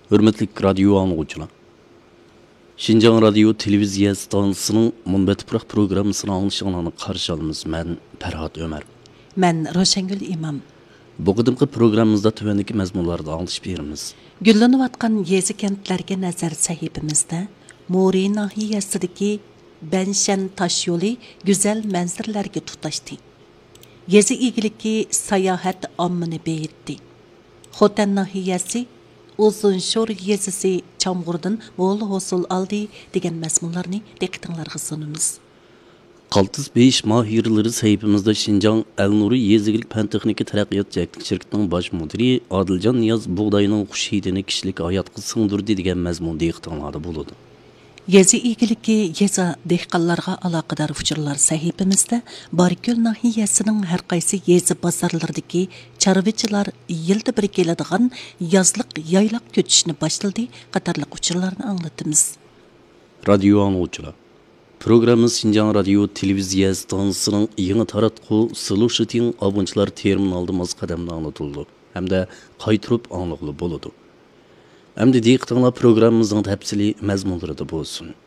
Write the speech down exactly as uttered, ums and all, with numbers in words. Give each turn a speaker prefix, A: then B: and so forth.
A: Hürmetlik radyo anlıqçılar. Şinjan Radyo Televiziya stansiyasının Munbetipraq programmasını anlaşılanını qarşı alımız. Mən Pərhat Ömər.
B: Mən Roşengül İmam.
A: Bu qıdımqı programımızda tövəndəki məzmunlarda anlaşıb berimiz.
B: Güllanıb atqan yezi kentlərə nəzər səhifimizdə Muri nahiyəsidəki Bənşən taş yolu güzel mənzərələrə tutaşdı. Yezi igilikki sayahat ammını beyitdi. Xotan nahiyəsi Uzunşor yezisi Çamğurdan bol hosul aldı degan məzmunlarni diqqətinizlərə sunumuz.
A: Qaltız beş mahirləri səhifimizdə Şinjan Əl-Nuri Yezigilik Pən Texniki Tərəqqiyat Cəhətlik şirkətinin baş müdiri Adilcan Niyaz buğdayının xuşhidini kişilik hayatqa sığdırdı degan məzmun diqqətinizlərdə buludu.
B: Yezi igilikki yeza dehqonlarga aloqador uchurlar sahifamizda Barikul nahiyasining har qaysi yezi bozorlaridagi chorvachilar yilda bir keladigan yozliq yaylaq ko'chishni boshladi qatorliq uchurlarni anglatamiz.
A: Radyo anlıqçılar. Programımız Şinjan Radyo Televiziya stansiyasının yeni taratqu solution abunçılar terminalda maz qadamda anlatıldı. Hem de qaytırıp anlıqlı boludu. Hem de diqqətinizlər programımızın təfsili məzmunları da bolsun.